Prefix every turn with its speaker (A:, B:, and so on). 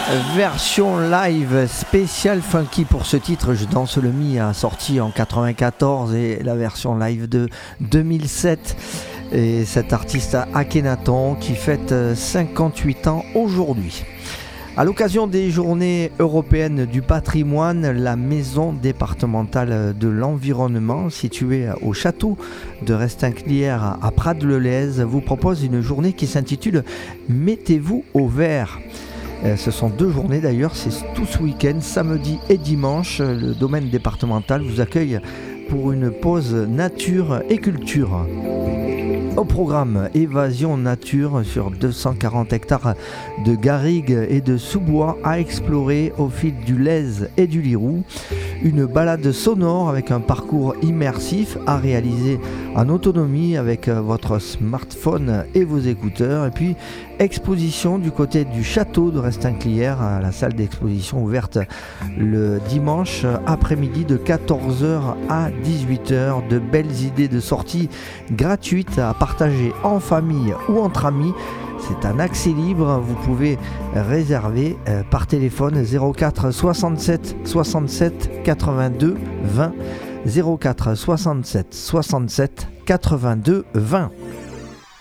A: Version live spéciale funky pour ce titre. Je danse le mi a sorti en 94 et la version live de 2007. Et cet artiste Akhenaton qui fête 58 ans aujourd'hui. À l'occasion des journées européennes du patrimoine, la maison départementale de l'environnement, située au château de Restinclières à Prades-le-Lez, vous propose une journée qui s'intitule « Mettez-vous au vert ». Ce sont 2 journées d'ailleurs, c'est tout ce week-end, samedi et dimanche. Le domaine départemental vous accueille pour une pause nature et culture. Au programme, évasion nature sur 240 hectares de garrigues et de sous-bois à explorer au fil du Lez et du Lirou. Une balade sonore avec un parcours immersif à réaliser en autonomie avec votre smartphone et vos écouteurs. Et puis, exposition du côté du château de Restinclières, à la salle d'exposition ouverte le dimanche après-midi de 14h à 18h. De belles idées de sortie gratuites à partager en famille ou entre amis. C'est un accès libre, vous pouvez réserver par téléphone 04 67 67 82 20 04 67 67 82 20.